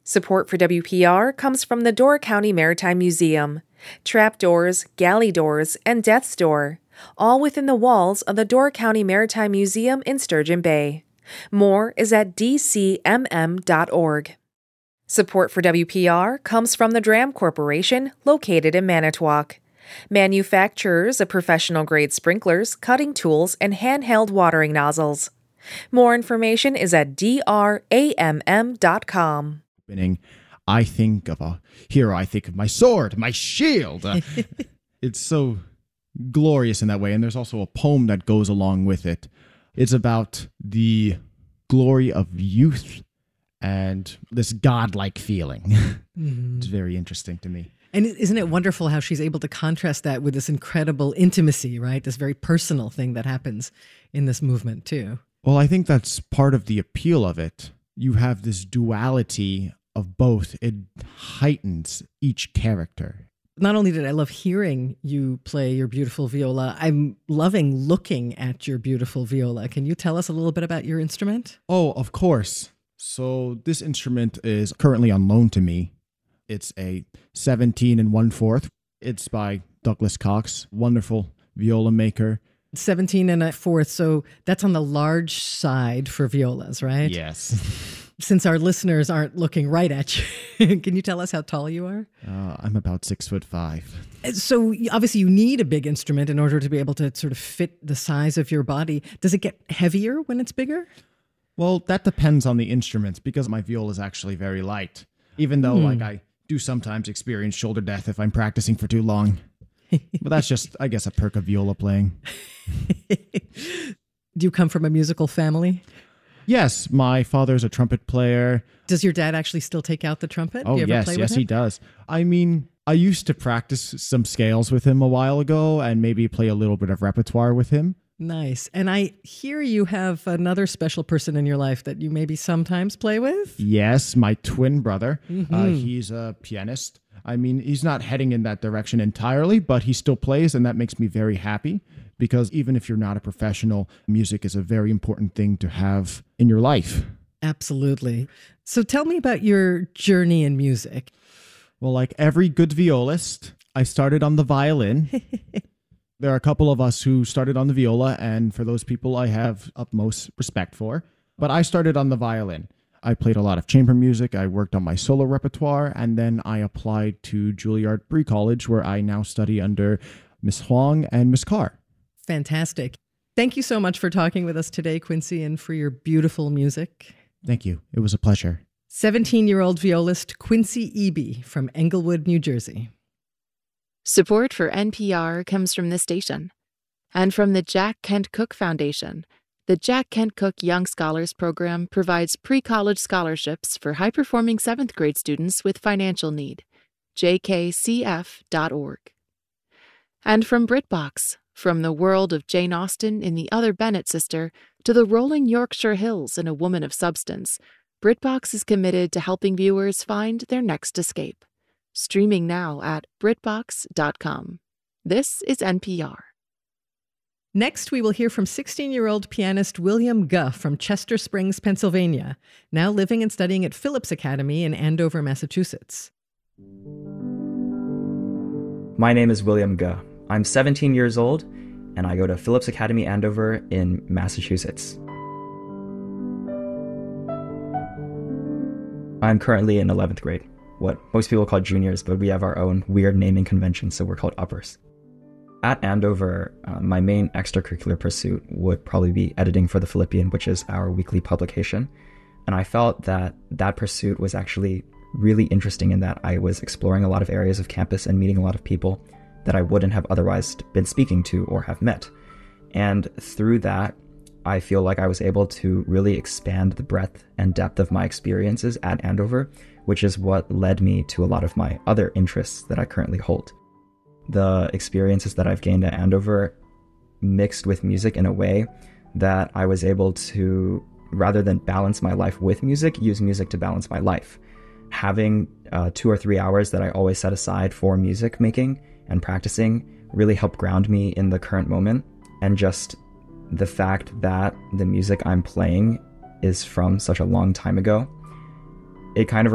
Support for WPR comes from the Door County Maritime Museum. Trapdoors, galley doors, and death's door, all within the walls of the Door County Maritime Museum in Sturgeon Bay. More is at dcmm.org. Support for WPR comes from the Dram Corporation, located in Manitowoc. Manufacturers of professional-grade sprinklers, cutting tools, and handheld watering nozzles. More information is at dramm.com. I think of a hero, I think of my sword, my shield. It's so glorious in that way. And there's also a poem that goes along with it. It's about the glory of youth and this godlike feeling. Mm-hmm. It's very interesting to me. And isn't it wonderful how she's able to contrast that with this incredible intimacy, right? This very personal thing that happens in this movement too. Well, I think that's part of the appeal of it. You have this duality of both. It heightens each character. Not only did I love hearing you play your beautiful viola, I'm loving looking at your beautiful viola. Can you tell us a little bit about your instrument? Oh, of course. So this instrument is currently on loan to me. It's a 17 1/4. It's by Douglas Cox, wonderful viola maker. 17 1/4. So that's on the large side for violas, right? Yes. Since our listeners aren't looking right at you, can you tell us how tall you are? I'm about 6'5". So obviously you need a big instrument in order to be able to sort of fit the size of your body. Does it get heavier when it's bigger? Well, that depends on the instruments because my viola is actually very light. Even though I do sometimes experience shoulder death if I'm practicing for too long. But that's just, I guess, a perk of viola playing. Do you come from a musical family? Yes, my father's a trumpet player. Does your dad actually still take out the trumpet? Oh, do you ever yes, play with yes, him? he does. I mean, I used to practice some scales with him a while ago and maybe play a little bit of repertoire with him. Nice. And I hear you have another special person in your life that you maybe sometimes play with? Yes, my twin brother. Mm-hmm. He's a pianist. I mean, he's not heading in that direction entirely, but he still plays, and that makes me very happy because even if you're not a professional, music is a very important thing to have in your life. Absolutely. So tell me about your journey in music. Well, like every good violist, I started on the violin. There are a couple of us who started on the viola, and for those people I have utmost respect for. But I started on the violin. I played a lot of chamber music, I worked on my solo repertoire, and then I applied to Juilliard Pre-College, where I now study under Miss Huang and Miss Carr. Fantastic. Thank you so much for talking with us today, Quincy, and for your beautiful music. Thank you. It was a pleasure. 17-year-old violist Quincy Eby from Englewood, New Jersey. Support for NPR comes from this station and from the Jack Kent Cooke Foundation. The Jack Kent Cooke Young Scholars Program provides pre-college scholarships for high-performing 7th grade students with financial need. jkcf.org. And from BritBox, from the world of Jane Austen in The Other Bennet Sister to the rolling Yorkshire Hills in A Woman of Substance, BritBox is committed to helping viewers find their next escape. Streaming now at BritBox.com. This is NPR. Next, we will hear from 16-year-old pianist William Guh from Chester Springs, Pennsylvania, now living and studying at Phillips Academy in Andover, Massachusetts. My name is William Guh. I'm 17 years old, and I go to Phillips Academy Andover in Massachusetts. I'm currently in 11th grade, what most people call juniors, but we have our own weird naming convention, so we're called uppers. At Andover, my main extracurricular pursuit would probably be editing for The Philippian, which is our weekly publication. And I felt that that pursuit was actually really interesting in that I was exploring a lot of areas of campus and meeting a lot of people that I wouldn't have otherwise been speaking to or have met. And through that, I feel like I was able to really expand the breadth and depth of my experiences at Andover, which is what led me to a lot of my other interests that I currently hold. The experiences that I've gained at Andover mixed with music in a way that I was able to, rather than balance my life with music, use music to balance my life. Having 2 or 3 hours that I always set aside for music making and practicing really helped ground me in the current moment. And just the fact that the music I'm playing is from such a long time ago, it kind of